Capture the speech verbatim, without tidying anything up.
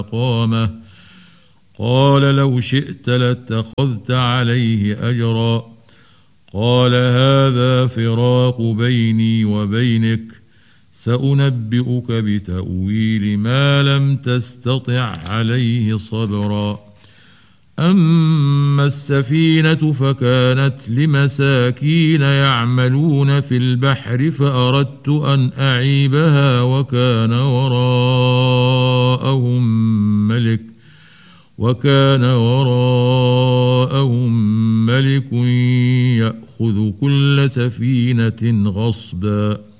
قامه قال لو شئت لاتخذت عليه أجرا قال هذا فراق بيني وبينك سأنبئك بتأويل ما لم تستطع عليه صبرا أما السفينة فكانت لمساكين يعملون في البحر فأردت أن أعيبها وكان وراءهم ملك وكان وراءهم ملك يأخذ كل سفينة غصبا